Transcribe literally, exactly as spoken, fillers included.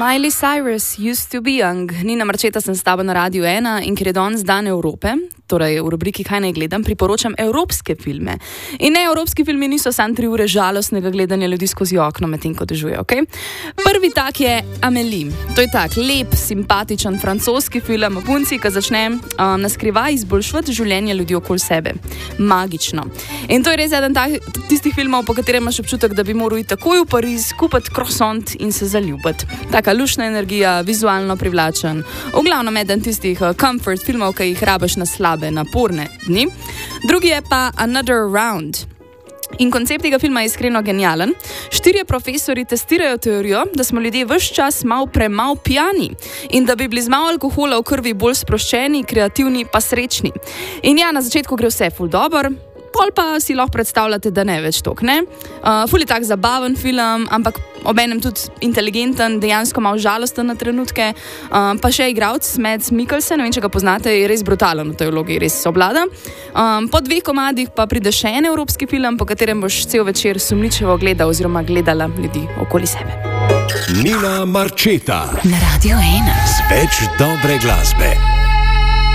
Miley Cyrus, Used to be Young. Nina Marčeta sem s tabo na Radiu ena in ker je danes dan Evrope, torej v rubriki Kaj naj gledam, priporočam evropske filme. In ne, evropski filmi niso samo tri ure žalostnega gledanja ljudi skozi okno, medtem ko dežuje, ok? Prvi tak je Amélie. To je tak lep, simpatičen francoski film o punci, ki začne um, na skrivaj izboljšati življenje ljudi okoli sebe. Magično. In to je res eden tak, tistih filmov, po katerem imaš občutek, da bi moral iti takoj v Pariz, kupiti croissant in se zaljubiti. Taka lušna energija, vizualno privlačen. V glavnem eden tistih uh, comfort filmov, ki jih rabiš na slabe, naporne dni. Drugi je pa Another Round. In koncept tega filma je iskreno genijalen. Štirje profesori testirajo teorijo, da smo ljudje ves čas mal premal pijani in da bi bili z malo alkohola v krvi bolj sproščeni, kreativni pa srečni. In ja, na začetku gre vse ful dobro, pol pa si lahko predstavljate, da ne več tok, ne? Uh, ful je tak zabaven film, ampak obenem tudi inteligenten, dejansko malo žalosten na trenutke. Um, pa še igralec Mads Mikkelsen, ne vem, če ga poznate, je res brutalen v tej vlogi, res se obvlada. Um, po dveh komadih pa pride še en evropski film, po katerem boš cel večer sumničevo gledal oziroma gledala ljudi okoli sebe. Nina Marčeta na Radiu ena. Z več dobre glasbe.